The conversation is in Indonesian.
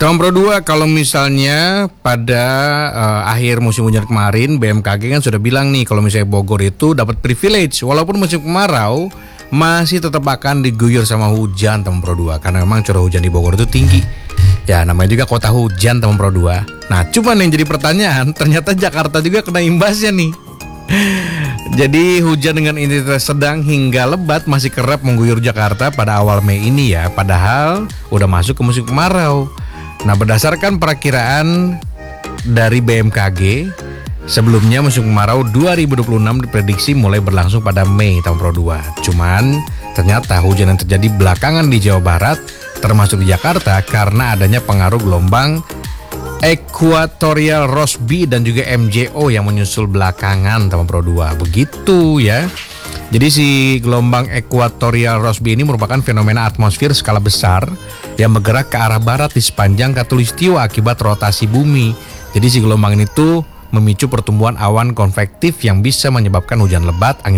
Teman Pro 2, kalau misalnya pada akhir musim hujan kemarin BMKG kan sudah bilang nih kalau misalnya Bogor itu dapat privilege walaupun musim kemarau masih tetap akan diguyur sama hujan teman Pro 2 karena memang curah hujan di Bogor itu tinggi. Ya namanya juga kota hujan teman Pro 2. Nah cuman yang jadi pertanyaan ternyata Jakarta juga kena imbasnya nih. Jadi hujan dengan intensitas sedang hingga lebat masih kerap mengguyur Jakarta pada awal Mei ini ya. Padahal udah masuk ke musim kemarau. Nah berdasarkan perakiraan dari BMKG, sebelumnya musim kemarau 2026 diprediksi mulai berlangsung pada Mei tahun Pro 2. Cuman ternyata hujan yang terjadi belakangan di Jawa Barat termasuk di Jakarta karena adanya pengaruh gelombang Equatorial Rossby dan juga MJO yang menyusul belakangan teman Pro 2. Begitu ya. Jadi si gelombang Equatorial Rossby ini merupakan fenomena atmosfer skala besar yang bergerak ke arah barat di sepanjang khatulistiwa akibat rotasi bumi. Jadi si gelombang ini tuh memicu pertumbuhan awan konvektif yang bisa menyebabkan hujan lebat, angin